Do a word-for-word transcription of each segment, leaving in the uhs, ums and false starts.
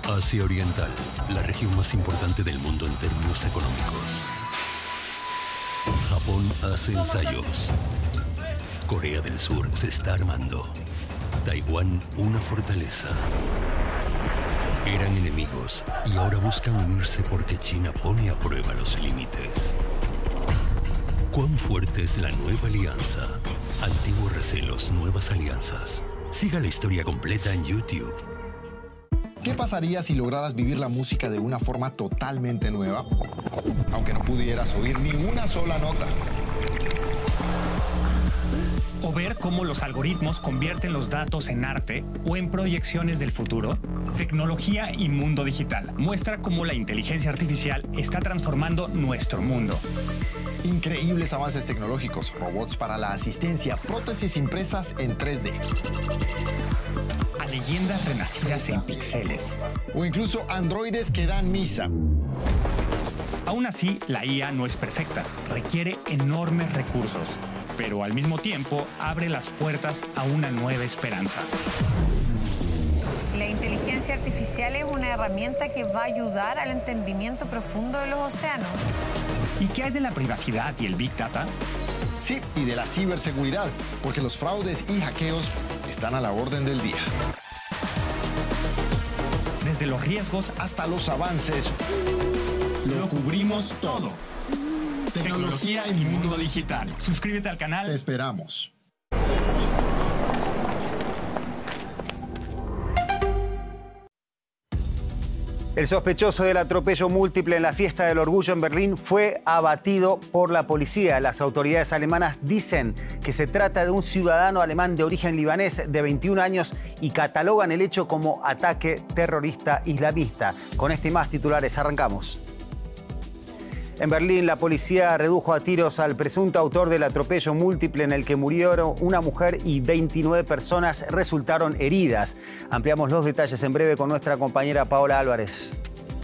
Asia Oriental, la región más importante del mundo en términos económicos. Japón hace ensayos. Corea del Sur se está armando. Taiwán, una fortaleza. Eran enemigos y ahora buscan unirse porque China pone a prueba los límites. ¿Cuán fuerte es la nueva alianza? Antiguos recelos, nuevas alianzas. Siga la historia completa en YouTube. ¿Qué pasaría si lograras vivir la música de una forma totalmente nueva? Aunque no pudieras oír ni una sola nota. O ver cómo los algoritmos convierten los datos en arte o en proyecciones del futuro. Tecnología y mundo digital muestra cómo la inteligencia artificial está transformando nuestro mundo. Increíbles avances tecnológicos, robots para la asistencia, prótesis impresas en tres D. A leyendas renacidas en píxeles. O incluso androides que dan misa. Aún así, la I A no es perfecta, requiere enormes recursos, pero al mismo tiempo abre las puertas a una nueva esperanza. La inteligencia artificial es una herramienta que va a ayudar al entendimiento profundo de los océanos. ¿Y qué hay de la privacidad y el Big Data? Sí, y de la ciberseguridad, porque los fraudes y hackeos están a la orden del día. Desde los riesgos hasta los avances, lo cubrimos todo. Tecnología y mundo digital. Suscríbete al canal. Te esperamos. El sospechoso del atropello múltiple en la Fiesta del Orgullo en Berlín fue abatido por la policía. Las autoridades alemanas dicen que se trata de un ciudadano alemán de origen libanés de veintiún años y catalogan el hecho como ataque terrorista islamista. Con este y más titulares arrancamos. En Berlín, la policía redujo a tiros al presunto autor del atropello múltiple en el que murieron una mujer y veintinueve personas resultaron heridas. Ampliamos los detalles en breve con nuestra compañera Paola Álvarez.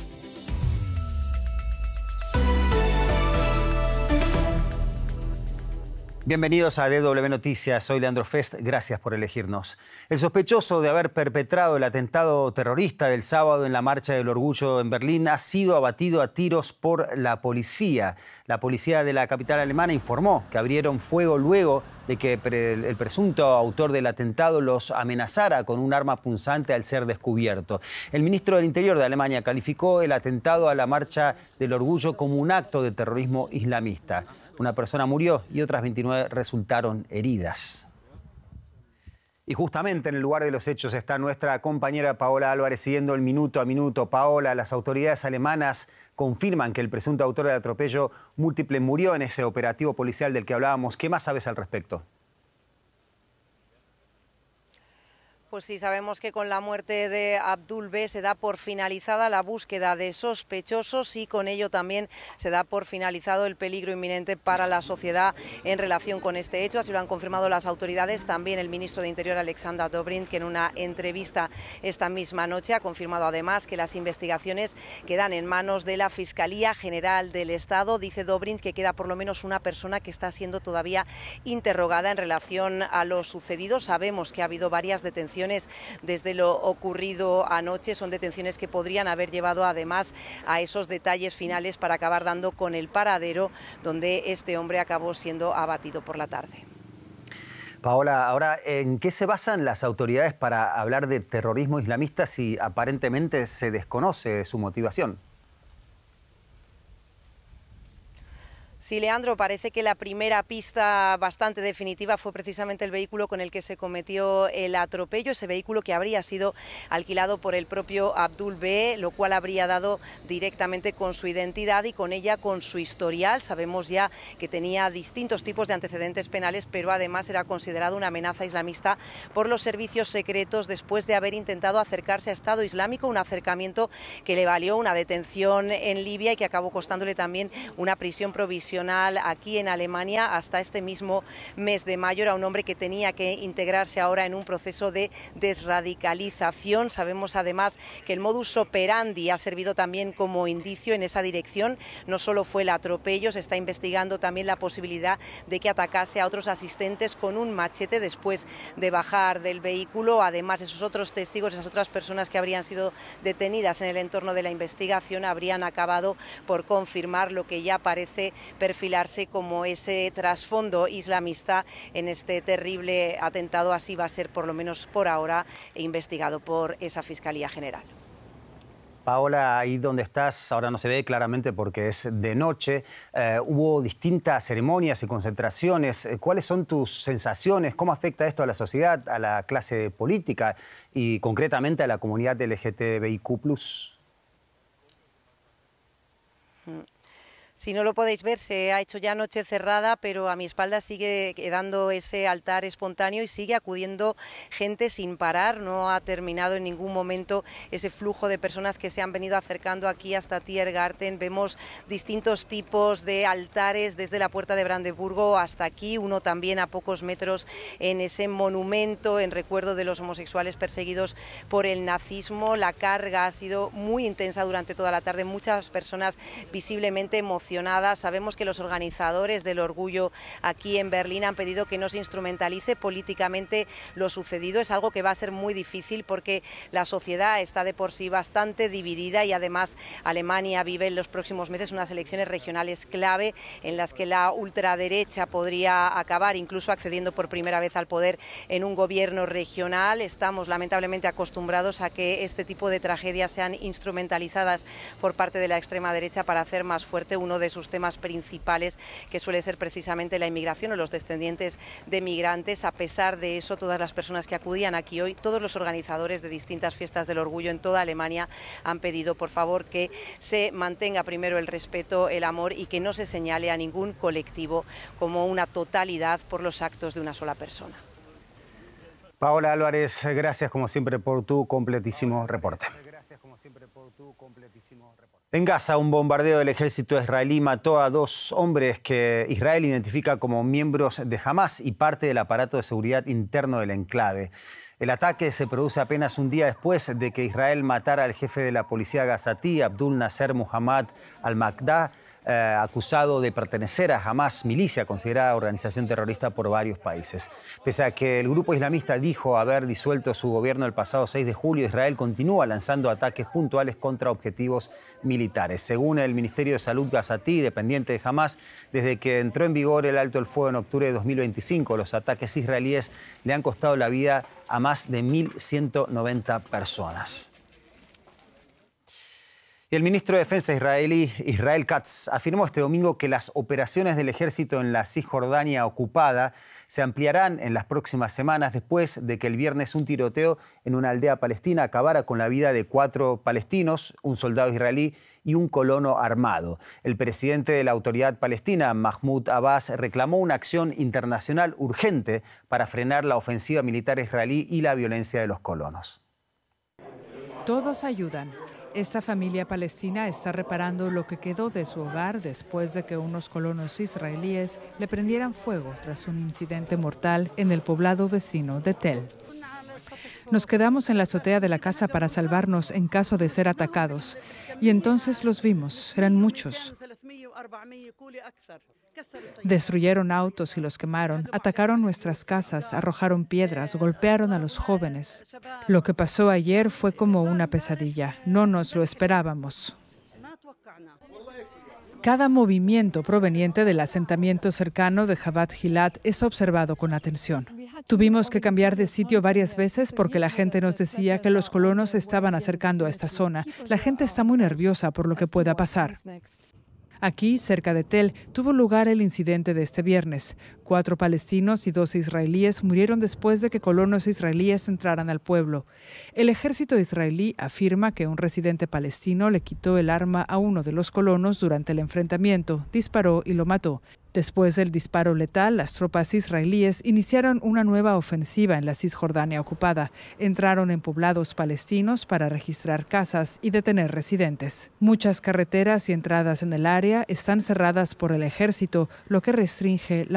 Bienvenidos a D W Noticias, soy Leandro Fest, gracias por elegirnos. El sospechoso de haber perpetrado el atentado terrorista del sábado en la Marcha del Orgullo en Berlín ha sido abatido a tiros por la policía. La policía de la capital alemana informó que abrieron fuego luego de que el presunto autor del atentado los amenazara con un arma punzante al ser descubierto. El ministro del Interior de Alemania calificó el atentado a la Marcha del Orgullo como un acto de terrorismo islamista. Una persona murió y otras veintinueve resultaron heridas. Y justamente en el lugar de los hechos está nuestra compañera Paola Álvarez siguiendo el minuto a minuto. Paola, las autoridades alemanas confirman que el presunto autor del atropello múltiple murió en ese operativo policial del que hablábamos. ¿Qué más sabes al respecto? Pues sí, sabemos que con la muerte de Abdul B se da por finalizada la búsqueda de sospechosos y con ello también se da por finalizado el peligro inminente para la sociedad en relación con este hecho. Así lo han confirmado las autoridades. También el ministro de Interior, Alexander Dobrindt, que en una entrevista esta misma noche ha confirmado además que las investigaciones quedan en manos de la Fiscalía General del Estado. Dice Dobrindt que queda por lo menos una persona que está siendo todavía interrogada en relación a lo sucedido. Sabemos que ha habido varias detenciones desde lo ocurrido anoche. Son detenciones que podrían haber llevado además a esos detalles finales para acabar dando con el paradero donde este hombre acabó siendo abatido por la tarde. Paola, ahora, ¿en qué se basan las autoridades para hablar de terrorismo islamista si aparentemente se desconoce su motivación? Sí, Leandro, parece que la primera pista bastante definitiva fue precisamente el vehículo con el que se cometió el atropello, ese vehículo que habría sido alquilado por el propio Abdul B, lo cual habría dado directamente con su identidad y con ella con su historial. Sabemos ya que tenía distintos tipos de antecedentes penales, pero además era considerado una amenaza islamista por los servicios secretos después de haber intentado acercarse a Estado Islámico, un acercamiento que le valió una detención en Libia y que acabó costándole también una prisión provisional regional aquí en Alemania hasta este mismo mes de mayo. Era un hombre que tenía que integrarse ahora en un proceso de desradicalización. Sabemos además que el modus operandi ha servido también como indicio en esa dirección. No solo fue el atropello, se está investigando también la posibilidad de que atacase a otros asistentes con un machete después de bajar del vehículo. Además, esos otros testigos, esas otras personas que habrían sido detenidas en el entorno de la investigación habrían acabado por confirmar lo que ya parece perfilarse como ese trasfondo islamista en este terrible atentado. Así va a ser, por lo menos por ahora, investigado por esa Fiscalía General. Paola, ahí donde estás, ahora no se ve claramente porque es de noche, eh, hubo distintas ceremonias y concentraciones. ¿Cuáles son tus sensaciones? ¿Cómo afecta esto a la sociedad, a la clase política y concretamente a la comunidad L G T B I Q plus? Si no lo podéis ver, se ha hecho ya noche cerrada, pero a mi espalda sigue quedando ese altar espontáneo y sigue acudiendo gente sin parar. No ha terminado en ningún momento ese flujo de personas que se han venido acercando aquí hasta Tiergarten. Vemos distintos tipos de altares desde la puerta de Brandeburgo hasta aquí, uno también a pocos metros en ese monumento en recuerdo de los homosexuales perseguidos por el nazismo. La carga ha sido muy intensa durante toda la tarde, muchas personas visiblemente emocionadas. Sabemos que los organizadores del orgullo aquí en Berlín han pedido que no se instrumentalice políticamente lo sucedido. Es algo que va a ser muy difícil porque la sociedad está de por sí bastante dividida y además Alemania vive en los próximos meses unas elecciones regionales clave en las que la ultraderecha podría acabar incluso accediendo por primera vez al poder en un gobierno regional. Estamos lamentablemente acostumbrados a que este tipo de tragedias sean instrumentalizadas por parte de la extrema derecha para hacer más fuerte uno de sus temas principales, que suele ser precisamente la inmigración o los descendientes de migrantes. A pesar de eso, todas las personas que acudían aquí hoy, todos los organizadores de distintas fiestas del orgullo en toda Alemania han pedido por favor que se mantenga primero el respeto, el amor y que no se señale a ningún colectivo como una totalidad por los actos de una sola persona. Paola Álvarez, gracias como siempre por tu completísimo reporte. En Gaza, un bombardeo del ejército israelí mató a dos hombres que Israel identifica como miembros de Hamás y parte del aparato de seguridad interno del enclave. El ataque se produce apenas un día después de que Israel matara al jefe de la policía gazatí, Abdul Nasser Muhammad al-Makda, eh, acusado de pertenecer a Hamás, milicia considerada organización terrorista por varios países. Pese a que el grupo islamista dijo haber disuelto su gobierno el pasado seis de julio, Israel continúa lanzando ataques puntuales contra objetivos militares. Según el Ministerio de Salud gazatí, dependiente de Hamás, desde que entró en vigor el alto el fuego en octubre de dos mil veinticinco, los ataques israelíes le han costado la vida a más de mil ciento noventa personas. Y el ministro de Defensa israelí, Israel Katz, afirmó este domingo que las operaciones del ejército en la Cisjordania ocupada se ampliarán en las próximas semanas después de que el viernes un tiroteo en una aldea palestina acabara con la vida de cuatro palestinos, un soldado israelí y un colono armado. El presidente de la Autoridad Palestina, Mahmoud Abbas, reclamó una acción internacional urgente para frenar la ofensiva militar israelí y la violencia de los colonos. Todos ayudan. Esta familia palestina está reparando lo que quedó de su hogar después de que unos colonos israelíes le prendieran fuego tras un incidente mortal en el poblado vecino de Tel. Nos quedamos en la azotea de la casa para salvarnos en caso de ser atacados. Y entonces los vimos, eran muchos. Destruyeron autos y los quemaron, atacaron nuestras casas, arrojaron piedras, golpearon a los jóvenes. Lo que pasó ayer fue como una pesadilla, no nos lo esperábamos. Cada movimiento proveniente del asentamiento cercano de Jabhat Gilat es observado con atención. Tuvimos que cambiar de sitio varias veces porque la gente nos decía que los colonos se estaban acercando a esta zona. La gente está muy nerviosa por lo que pueda pasar. Aquí, cerca de Tel, tuvo lugar el incidente de este viernes. Cuatro palestinos y dos israelíes murieron después de que colonos israelíes entraran al pueblo. El ejército israelí afirma que un residente palestino le quitó el arma a uno de los colonos durante el enfrentamiento, disparó y lo mató. Después del disparo letal, las tropas israelíes iniciaron una nueva ofensiva en la Cisjordania ocupada. Entraron en poblados palestinos para registrar casas y detener residentes. Muchas carreteras y entradas en el área están cerradas por el ejército, lo que restringe la